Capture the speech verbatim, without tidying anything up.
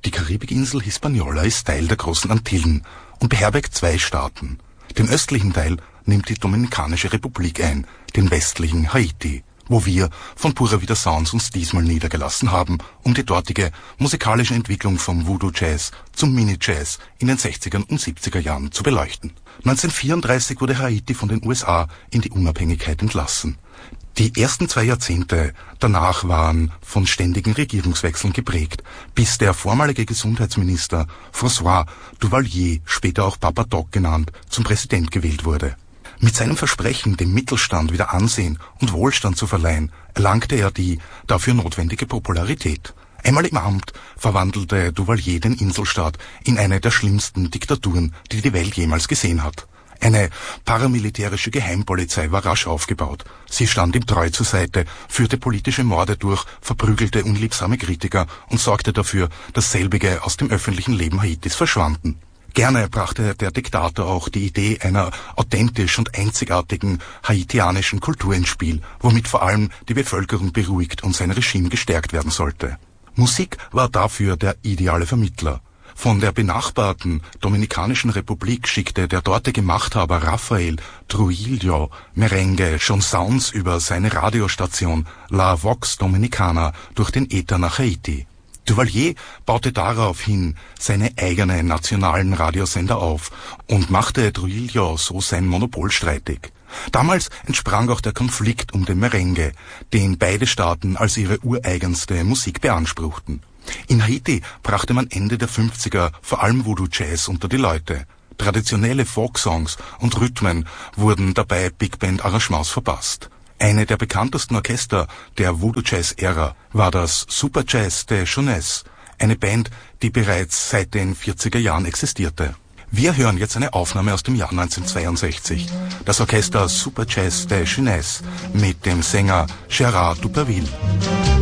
Die Karibikinsel Hispaniola ist Teil der großen Antillen und beherbergt zwei Staaten. Den östlichen Teil nimmt die Dominikanische Republik ein, den westlichen Haiti, wo wir von Pura Vida Sounds uns diesmal niedergelassen haben, um die dortige musikalische Entwicklung vom Voodoo-Jazz zum Mini-Jazz in den sechziger und siebziger Jahren zu beleuchten. neunzehnhundertvierunddreißig wurde Haiti von den U S A in die Unabhängigkeit entlassen. Die ersten zwei Jahrzehnte danach waren von ständigen Regierungswechseln geprägt, bis der vormalige Gesundheitsminister François Duvalier, später auch Papa Doc genannt, zum Präsident gewählt wurde. Mit seinem Versprechen, dem Mittelstand wieder Ansehen und Wohlstand zu verleihen, erlangte er die dafür notwendige Popularität. Einmal im Amt verwandelte Duvalier den Inselstaat in eine der schlimmsten Diktaturen, die die Welt jemals gesehen hat. Eine paramilitärische Geheimpolizei war rasch aufgebaut. Sie stand ihm treu zur Seite, führte politische Morde durch, verprügelte unliebsame Kritiker und sorgte dafür, dass selbige aus dem öffentlichen Leben Haitis verschwanden. Gerne brachte der Diktator auch die Idee einer authentisch und einzigartigen haitianischen Kultur ins Spiel, womit vor allem die Bevölkerung beruhigt und sein Regime gestärkt werden sollte. Musik war dafür der ideale Vermittler. Von der benachbarten Dominikanischen Republik schickte der dortige Machthaber Rafael Trujillo Merengue schon Sounds über seine Radiostation La Vox Dominicana durch den Äther nach Haiti. Duvalier baute daraufhin seine eigenen nationalen Radiosender auf und machte Trujillo so sein Monopol streitig. Damals entsprang auch der Konflikt um den Merengue, den beide Staaten als ihre ureigenste Musik beanspruchten. In Haiti brachte man Ende der fünfziger vor allem Voodoo-Jazz unter die Leute. Traditionelle Folksongs und Rhythmen wurden dabei Big Band-Arrangements verpasst. Eine der bekanntesten Orchester der Voodoo-Jazz-Ära war das Super Jazz de Jeunesse, eine Band, die bereits seit den vierziger Jahren existierte. Wir hören jetzt eine Aufnahme aus dem Jahr neunzehnhundertzweiundsechzig. Das Orchester Super Jazz de Jeunesse mit dem Sänger Gérard Duperville.